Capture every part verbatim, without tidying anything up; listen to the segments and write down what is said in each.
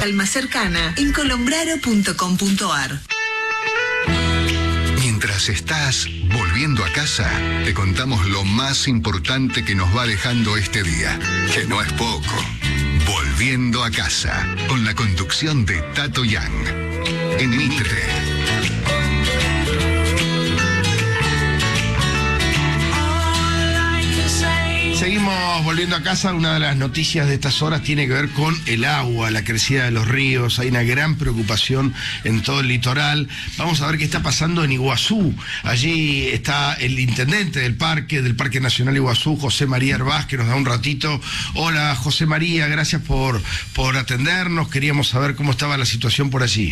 sucursal más cercana en colombraro punto com punto ar. Mientras estás volviendo a casa, te contamos lo más importante que nos va dejando este día, que no es poco. Volviendo a casa, con la conducción de Tato Yang. En Mitre. Seguimos volviendo a casa. Una de las noticias de estas horas tiene que ver con el agua, la crecida de los ríos. Hay una gran preocupación en todo el litoral. Vamos a ver qué está pasando en Iguazú. Allí está el intendente del parque, del Parque Nacional Iguazú, José María Herbaz, que nos da un ratito. Hola, José María, gracias por, por atendernos. Queríamos saber cómo estaba la situación por allí.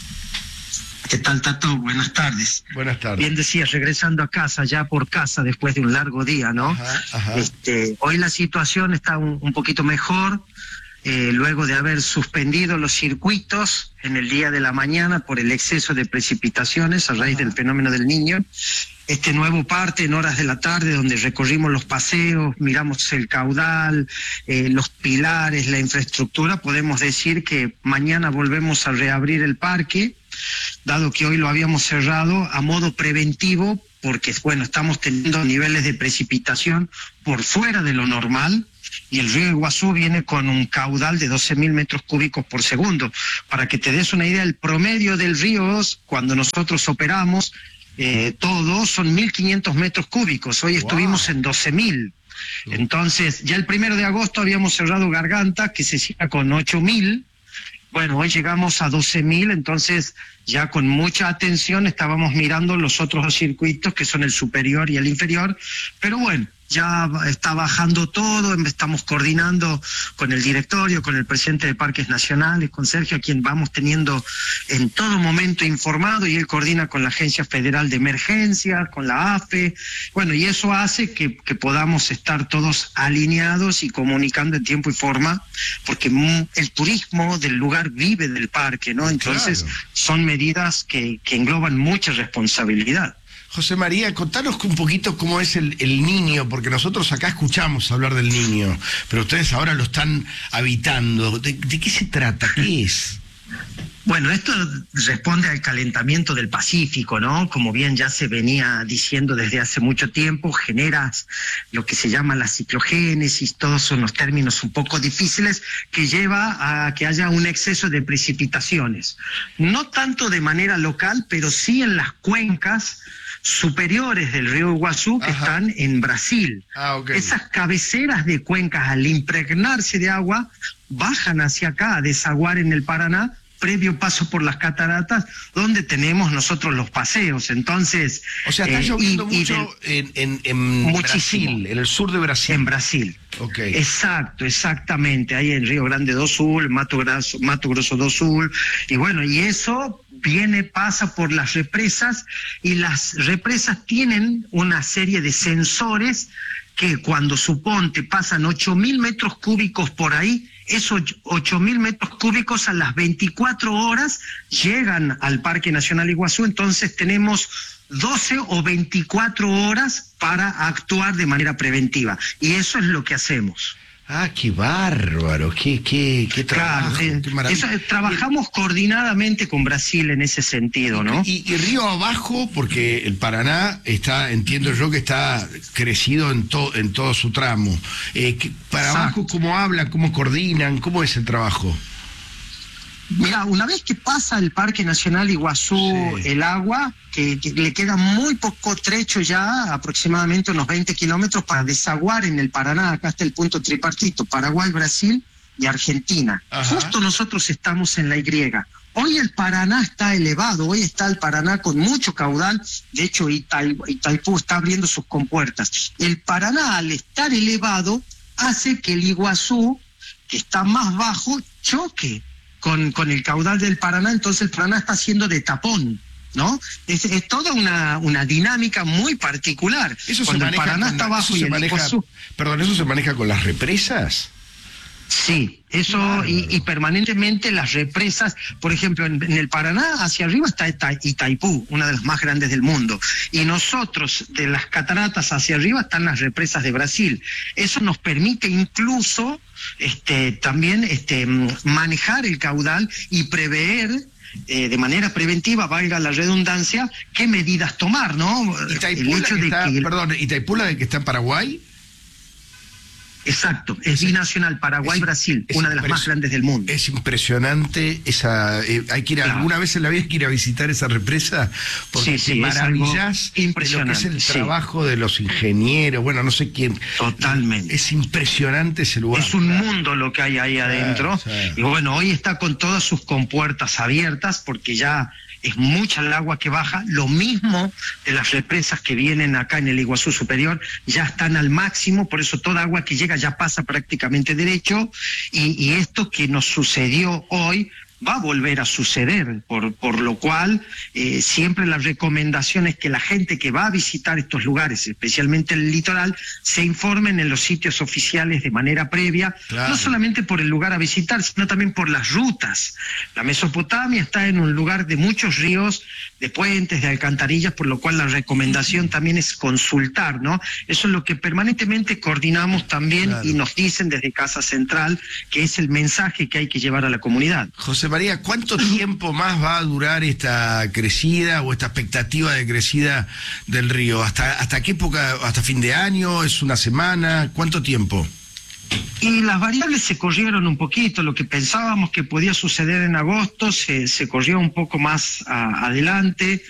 ¿Qué tal, Tato? Buenas tardes. Buenas tardes. Bien decías, regresando a casa, ya por casa, después de un largo día, ¿no? Ajá, ajá. Este, hoy la situación está un, un poquito mejor, eh, luego de haber suspendido los circuitos en el día de la mañana por el exceso de precipitaciones a raíz Ajá. del fenómeno del Niño. Este nuevo parte en horas de la tarde, donde recorrimos los paseos, miramos el caudal, eh, los pilares, la infraestructura, podemos decir que mañana volvemos a reabrir el parque, dado que hoy lo habíamos cerrado a modo preventivo, porque bueno, estamos teniendo niveles de precipitación por fuera de lo normal, y el río Iguazú viene con un caudal de doce mil metros cúbicos por segundo. Para que te des una idea, el promedio del río, cuando nosotros operamos, eh, todos son mil quinientos metros cúbicos, hoy wow. Estuvimos en doce mil. Entonces, ya el primero de agosto habíamos cerrado Garganta, que se cierra con ocho mil. Bueno, hoy llegamos a doce mil, entonces ya con mucha atención estábamos mirando los otros dos circuitos, que son el superior y el inferior, pero bueno, ya está bajando todo, estamos coordinando con el directorio, con el presidente de Parques Nacionales, con Sergio, a quien vamos teniendo en todo momento informado, y él coordina con la Agencia Federal de Emergencias, con la A F E, bueno, y eso hace que, que podamos estar todos alineados y comunicando en tiempo y forma, porque el turismo del lugar vive del parque, ¿no? Entonces, claro, son medidas que, que engloban mucha responsabilidad. José María, contanos un poquito cómo es el, el Niño, porque nosotros acá escuchamos hablar del Niño, pero ustedes ahora lo están habitando. ¿De, de qué se trata? ¿Qué es? Bueno, esto responde al calentamiento del Pacífico, ¿no? Como bien ya se venía diciendo desde hace mucho tiempo, generas lo que se llama la ciclogénesis, todos son los términos un poco difíciles, que lleva a que haya un exceso de precipitaciones. No tanto de manera local, pero sí en las cuencas superiores del río Iguazú, que Ajá. están en Brasil. Ah, okay. Esas cabeceras de cuencas, al impregnarse de agua, bajan hacia acá a desaguar en el Paraná, previo paso por las cataratas, donde tenemos nosotros los paseos. Entonces, o sea, está eh, lloviendo y, mucho y en, en, en Brasil, en el sur de Brasil. En Brasil. Okay. Exacto, exactamente. Ahí en Río Grande do Sul, Mato Grosso, Mato Grosso do Sul, y bueno, y eso viene, pasa por las represas, y las represas tienen una serie de sensores que cuando suponte pasan ocho mil metros cúbicos por ahí, esos ocho mil metros cúbicos a las veinticuatro horas llegan al Parque Nacional Iguazú, entonces tenemos doce o veinticuatro horas para actuar de manera preventiva, y eso es lo que hacemos. Ah, qué bárbaro, qué, qué, qué trabajo. Claro, eh, qué maravilla. Eso, trabajamos y, coordinadamente con Brasil en ese sentido, ¿no? Y, y río abajo, porque el Paraná está, entiendo yo que está crecido en, to, en todo su tramo. Eh, que, para Exacto. abajo, ¿cómo hablan, cómo coordinan, cómo es el trabajo? Mira, una vez que pasa el Parque Nacional Iguazú, sí. el agua, que, que le queda muy poco trecho ya, aproximadamente unos veinte kilómetros para desaguar en el Paraná. Acá está el punto tripartito, Paraguay, Brasil y Argentina. Ajá. Justo nosotros estamos en la Y. Hoy el Paraná está elevado, hoy está el Paraná con mucho caudal, de hecho Itaipú, Itaipú está abriendo sus compuertas. El Paraná, al estar elevado, hace que el Iguazú, que está más bajo, choque Con, con el caudal del Paraná, entonces el Paraná está haciendo de tapón, ¿no? Es, es toda una, una dinámica muy particular. Eso Cuando se el Paraná con, está abajo y el maneja, Iguazú... Perdón, ¿eso se maneja con las represas? Sí, eso y, y permanentemente las represas, por ejemplo, en, en el Paraná hacia arriba está Ita- Itaipú, una de las más grandes del mundo, y nosotros de las cataratas hacia arriba están las represas de Brasil. Eso nos permite incluso este, también este, manejar el caudal y prever eh, de manera preventiva, valga la redundancia, qué medidas tomar, ¿no? Itaipú, El la hecho que de está, que perdón, Itaipú, la que está en Paraguay. Exacto, es binacional Paraguay-Brasil, una de las más grandes del mundo. Es impresionante esa, eh, hay que ir a, Claro. alguna vez en la vida hay que ir a visitar esa represa porque Sí, sí, te es maravillas algo de lo que es impresionante, el sí. trabajo de los ingenieros, bueno, no sé quién. Totalmente. Es impresionante ese lugar. Es un Claro. mundo lo que hay ahí adentro. sí. Y bueno, hoy está con todas sus compuertas abiertas porque ya es mucha el agua que baja. Lo mismo de las represas que vienen acá en el Iguazú Superior, ya están al máximo, por eso toda agua que llega ya pasa prácticamente derecho. Y, y esto que nos sucedió hoy va a volver a suceder, por, por lo cual eh, siempre la recomendación es que la gente que va a visitar estos lugares, especialmente el litoral, se informen en los sitios oficiales de manera previa, Claro. no solamente por el lugar a visitar, sino también por las rutas. La Mesopotamia está en un lugar de muchos ríos, de puentes, de alcantarillas, por lo cual la recomendación también es consultar, ¿no? Eso es lo que permanentemente coordinamos también Claro. y nos dicen desde Casa Central, que es el mensaje que hay que llevar a la comunidad. José María, ¿cuánto tiempo más va a durar esta crecida o esta expectativa de crecida del río? ¿Hasta, hasta qué época? ¿Hasta fin de año? ¿Es una semana? ¿Cuánto tiempo? Y las variables se corrieron un poquito, lo que pensábamos que podía suceder en agosto se, se corrió un poco más a- adelante,